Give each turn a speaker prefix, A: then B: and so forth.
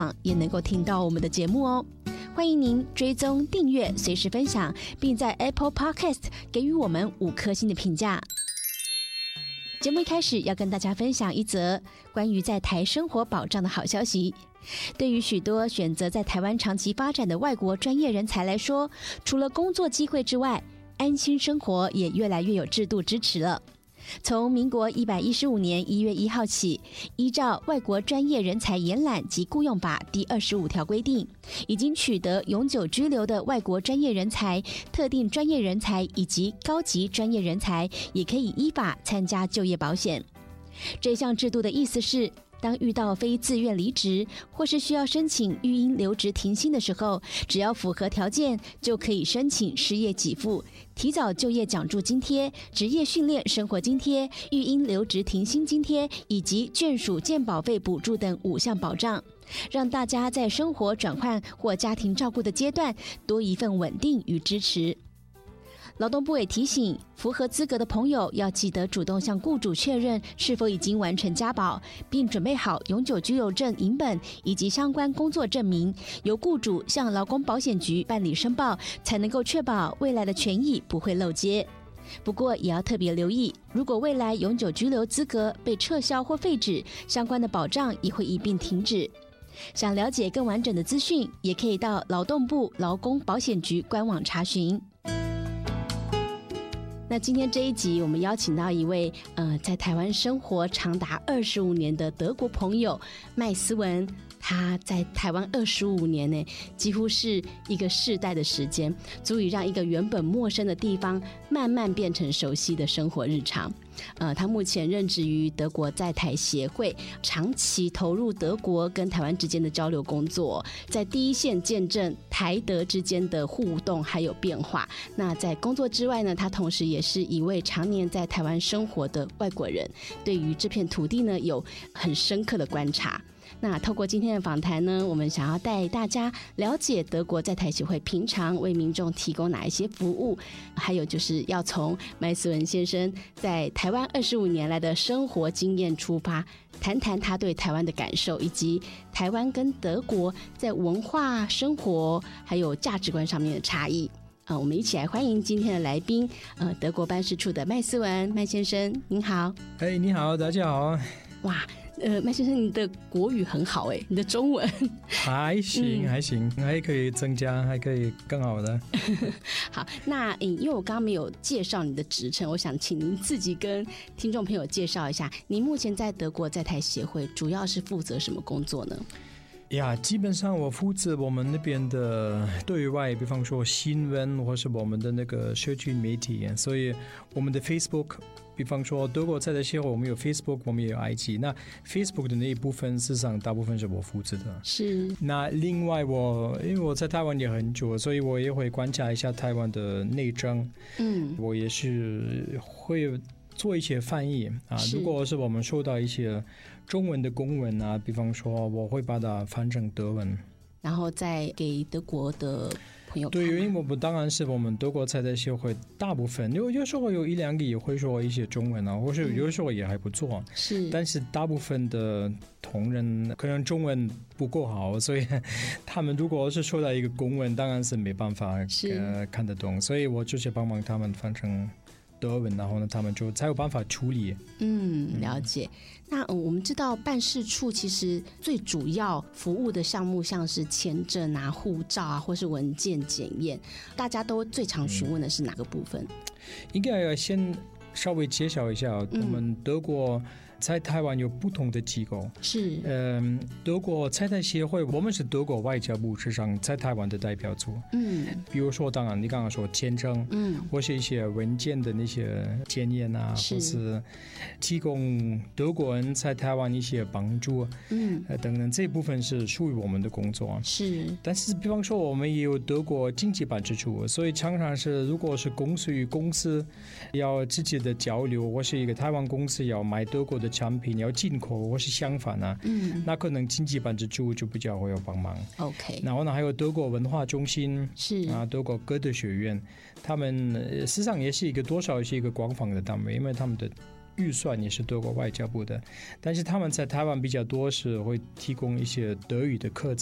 A: 也能够听到我们的节目哦。欢迎您追踪订阅，随时分享，并在 Apple Podcast 给予我们5颗星的评价。节目一开始要跟大家分享一则关于在台生活保障的好消息。对于许多选择在台湾长期发展的外国专业人才来说，除了工作机会之外，安心生活也越来越有制度支持了。从民国115年1月1号起，依照《外国专业人才延揽及雇用法》第25条规定，已经取得永久居留的外国专业人才、特定专业人才以及高级专业人才，也可以依法参加就业保险。这项制度的意思是，当遇到非自愿离职或是需要申请育婴留职停薪的时候，只要符合条件，就可以申请失业给付、提早就业奖助津贴、职业训练生活津贴、育婴留职停薪津贴以及眷属健保费补助等5项保障，让大家在生活转换或家庭照顾的阶段多一份稳定与支持。劳动部也提醒，符合资格的朋友要记得主动向雇主确认是否已经完成加保，并准备好永久居留证影本以及相关工作证明，由雇主向劳工保险局办理申报，才能够确保未来的权益不会漏接。不过也要特别留意，如果未来永久居留资格被撤销或废止，相关的保障也会一并停止。想了解更完整的资讯，也可以到劳动部劳工保险局官网查询。那今天这一集，我们邀请到一位在台湾生活长达25年的德国朋友麦斯文。他在台湾25年呢，几乎是一个世代的时间，足以让一个原本陌生的地方慢慢变成熟悉的生活日常。他目前任职于德国在台协会，长期投入德国跟台湾之间的交流工作，在第一线见证台德之间的互动还有变化。那在工作之外呢，他同时也是一位常年在台湾生活的外国人，对于这片土地呢有很深刻的观察。那透过今天的访谈呢，我们想要带大家了解德国在台协会平常为民众提供哪一些服务，还有就是要从麦斯文先生在台湾25年来的生活经验出发，谈谈他对台湾的感受，以及台湾跟德国在文化、生活还有价值观上面的差异。我们一起来欢迎今天的来宾，德国办事处的麦斯文麦先生，您好。
B: 你好，大家好。
A: 哇，麦先生，你的国语很好你的中文
B: 还行还行，还可以增加，还可以更好的。
A: 好，那因为我刚刚没有介绍你的职称，我想请您自己跟听众朋友介绍一下，您目前在德国在台协会主要是负责什么工作呢？
B: 基本上我负责我们那边的对外，比方说新闻或是我们的那个社区媒体，所以我们的 Facebook， 比方说德国在台协会我们有 Facebook， 我们也有 IG， 那 Facebook 的那一部分事实上大部分是我负责的。
A: 是。那
B: 另外因为我在台湾也很久，所以我也会观察一下台湾的内政，我也是会做一些翻译如果是我们收到一些中文的公文比方说我会把它翻成德文，
A: 然后再给德国的朋友看。
B: 对，因为我们当然是我们德国在台协会大部分有时候有1-2个也会说一些中文或是有时候也还不错，是，但是大部分的同仁可能中文不够好，所以他们如果是收到一个公文，当然是没办法看得懂，所以我就是帮忙他们翻成德文，然后呢，他们就才有办法处理。
A: 了解。那我们知道办事处其实最主要服务的项目，像是签证护照或是文件检验，大家都最常询问的是哪个部分？
B: 应该要先稍微介绍一下，我们德国在台湾有不同的机构，是德国在台协会，我们是德国外交部实际上在台湾的代表处，比如说当然你刚刚说签证，或是一些文件的那些检验或是提供德国人在台湾一些帮助，等等，这部分是属于我们的工作，是。但是比方说我们也有德国经济办事处，所以常常是如果是公司与公司要直接的交流，或是一个台湾公司要买德国的产品要进口或是相反那可能经济办事处就比较会有帮忙。 OK， 然后呢还有德国文化中心，是德国歌德学院，他们事实上也是一个多少是一个官方的单位，因为他们的预算也是德国外交部的，但是他们在台湾比较多是会提供一些德语的课